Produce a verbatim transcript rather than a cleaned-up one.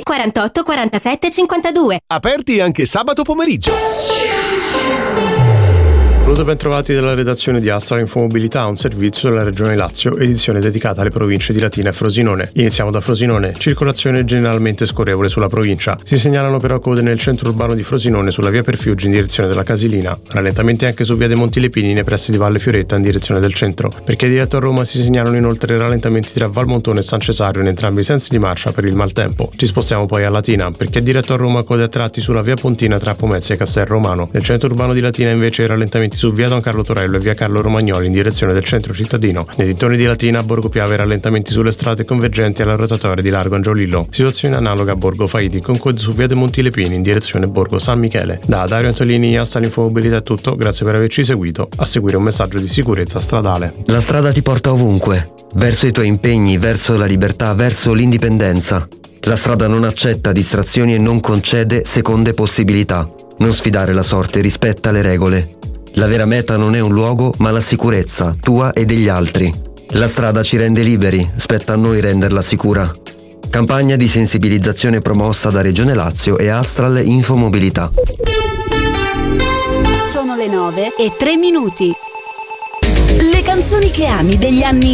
quarantotto quarantasette cinquantadue. Aperti anche sabato pomeriggio. Saluto ben trovati dalla redazione di Astra Infomobilità, un servizio della Regione Lazio, edizione dedicata alle province di Latina e Frosinone. Iniziamo da Frosinone, circolazione generalmente scorrevole sulla provincia. Si segnalano però code nel centro urbano di Frosinone sulla via Perfiuggi in direzione della Casilina, rallentamenti anche su via dei Monti Lepini nei pressi di Valle Fioretta in direzione del centro. Perché diretto a Roma si segnalano inoltre rallentamenti tra Valmontone e San Cesario in entrambi i sensi di marcia per il maltempo. Ci spostiamo poi a Latina, perché diretto a Roma code a tratti sulla via Pontina tra Pomezia e Castel Romano. Nel centro urbano di Latina invece rallentamenti su via Don Carlo Torello e via Carlo Romagnoli in direzione del centro cittadino. Nei dintorni di Latina, a Borgo Piave rallentamenti sulle strade convergenti alla rotatoria di Largo Angiolillo. Situazione analoga a Borgo Faidi, con code su via dei Monti Lepini in direzione Borgo San Michele. Da Dario Antolini, Asta l'Infomobilità è tutto, grazie per averci seguito. A seguire un messaggio di sicurezza stradale. La strada ti porta ovunque, verso i tuoi impegni, verso la libertà, verso l'indipendenza. La strada non accetta distrazioni e non concede seconde possibilità. Non sfidare la sorte, rispetta le regole. La vera meta non è un luogo, ma la sicurezza, tua e degli altri. La strada ci rende liberi, spetta a noi renderla sicura. Campagna di sensibilizzazione promossa da Regione Lazio e Astral Infomobilità. Sono le nove e tre minuti. Le canzoni che ami degli anni